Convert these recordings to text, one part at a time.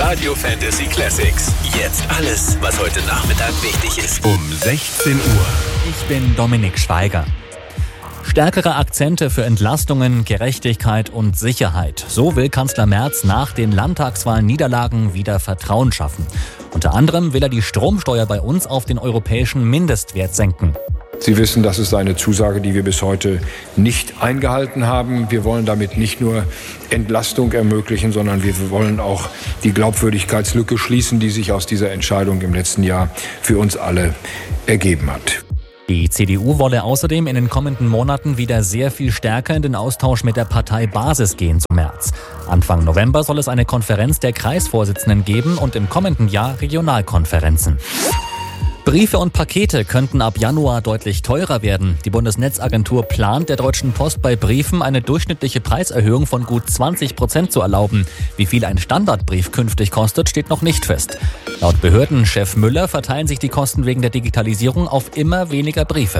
Radio Fantasy Classics. Jetzt alles, was heute Nachmittag wichtig ist. Um 16 Uhr. Ich bin Dominik Schweiger. Stärkere Akzente für Entlastungen, Gerechtigkeit und Sicherheit. So will Kanzler Merz nach den Landtagswahlniederlagen wieder Vertrauen schaffen. Unter anderem will er die Stromsteuer bei uns auf den europäischen Mindestwert senken. Sie wissen, das ist eine Zusage, die wir bis heute nicht eingehalten haben. Wir wollen damit nicht nur Entlastung ermöglichen, sondern wir wollen auch die Glaubwürdigkeitslücke schließen, die sich aus dieser Entscheidung im letzten Jahr für uns alle ergeben hat. Die CDU wolle außerdem in den kommenden Monaten wieder sehr viel stärker in den Austausch mit der Partei Basis gehen, so Merz. Anfang November soll es eine Konferenz der Kreisvorsitzenden geben und im kommenden Jahr Regionalkonferenzen. Briefe und Pakete könnten ab Januar deutlich teurer werden. Die Bundesnetzagentur plant, der Deutschen Post bei Briefen eine durchschnittliche Preiserhöhung von gut 20% zu erlauben. Wie viel ein Standardbrief künftig kostet, steht noch nicht fest. Laut Behördenchef Müller verteilen sich die Kosten wegen der Digitalisierung auf immer weniger Briefe.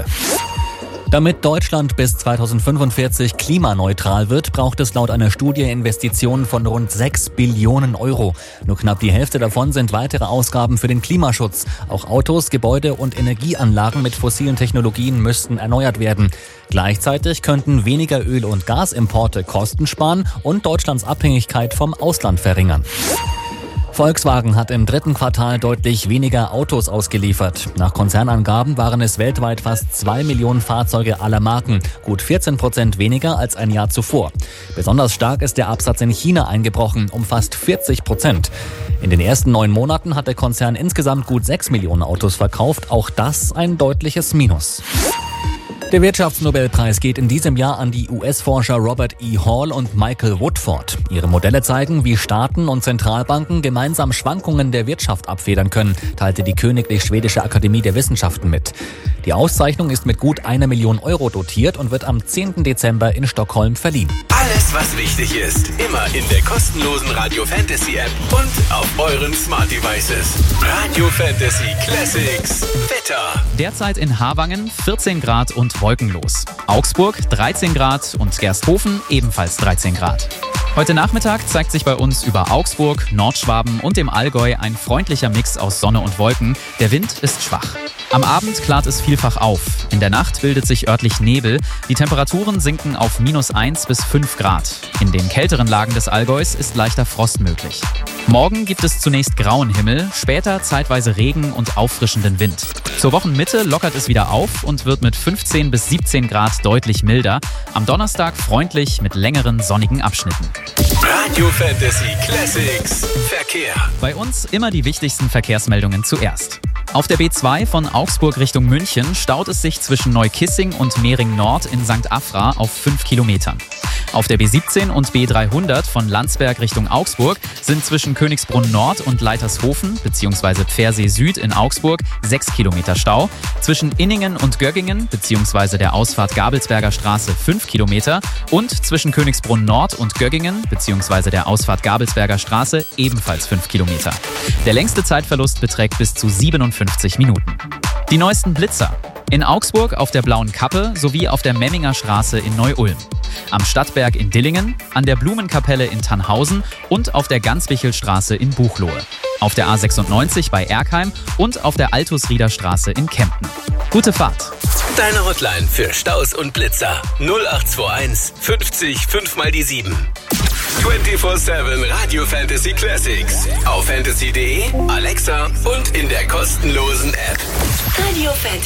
Damit Deutschland bis 2045 klimaneutral wird, braucht es laut einer Studie Investitionen von rund 6 Billionen Euro. Nur knapp die Hälfte davon sind weitere Ausgaben für den Klimaschutz. Auch Autos, Gebäude und Energieanlagen mit fossilen Technologien müssten erneuert werden. Gleichzeitig könnten weniger Öl- und Gasimporte Kosten sparen und Deutschlands Abhängigkeit vom Ausland verringern. Volkswagen hat im dritten Quartal deutlich weniger Autos ausgeliefert. Nach Konzernangaben waren es weltweit fast 2 Millionen Fahrzeuge aller Marken, gut 14% weniger als ein Jahr zuvor. Besonders stark ist der Absatz in China eingebrochen, um fast 40%. In den ersten 9 Monaten hat der Konzern insgesamt gut 6 Millionen Autos verkauft, auch das ein deutliches Minus. Der Wirtschaftsnobelpreis geht in diesem Jahr an die US-Forscher Robert E. Hall und Michael Woodford. Ihre Modelle zeigen, wie Staaten und Zentralbanken gemeinsam Schwankungen der Wirtschaft abfedern können, teilte die Königlich Schwedische Akademie der Wissenschaften mit. Die Auszeichnung ist mit gut 1 Million Euro dotiert und wird am 10. Dezember in Stockholm verliehen. Alles, was wichtig ist, immer in der kostenlosen Radio Fantasy App und auf euren Smart Devices. Radio Fantasy Classics. Wetter. Derzeit in Havangen 14 Grad und wolkenlos. Augsburg 13 Grad und Gersthofen ebenfalls 13 Grad. Heute Nachmittag zeigt sich bei uns über Augsburg, Nordschwaben und dem Allgäu ein freundlicher Mix aus Sonne und Wolken. Der Wind ist schwach. Am Abend klart es vielfach auf. In der Nacht bildet sich örtlich Nebel. Die Temperaturen sinken auf -1 bis 5 Grad. In den kälteren Lagen des Allgäus ist leichter Frost möglich. Morgen gibt es zunächst grauen Himmel, später zeitweise Regen und auffrischenden Wind. Zur Wochenmitte lockert es wieder auf und wird mit 15 bis 17 Grad deutlich milder. Am Donnerstag freundlich mit längeren sonnigen Abschnitten. Radio Fantasy Classics. Verkehr. Bei uns immer die wichtigsten Verkehrsmeldungen zuerst. Auf der B2 von Augsburg Richtung München staut es sich zwischen Neukissing und Mehring Nord in St. Afra auf 5 Kilometern. Auf der B17 und B300 von Landsberg Richtung Augsburg sind zwischen Königsbrunn Nord und Leitershofen bzw. Pfersee Süd in Augsburg 6 Kilometer Stau. Zwischen Inningen und Göggingen bzw. der Ausfahrt Gabelsberger Straße 5 Kilometer und zwischen Königsbrunn Nord und Göggingen bzw. der Ausfahrt Gabelsberger Straße ebenfalls 5 Kilometer. Der längste Zeitverlust beträgt bis zu 57 Minuten. Die neuesten Blitzer. In Augsburg auf der Blauen Kappe sowie auf der Memminger Straße in Neu-Ulm. Am Stadtberg in Dillingen, an der Blumenkapelle in Tannhausen und auf der Ganswichelstraße in Buchloe. Auf der A96 bei Erkheim und auf der Altusrieder Straße in Kempten. Gute Fahrt! Deine Hotline für Staus und Blitzer 0821 50 5 mal die 7. 24/7 Radio Fantasy Classics. Auf fantasy.de, Alexa und in der kostenlosen App. Radio Fantasy.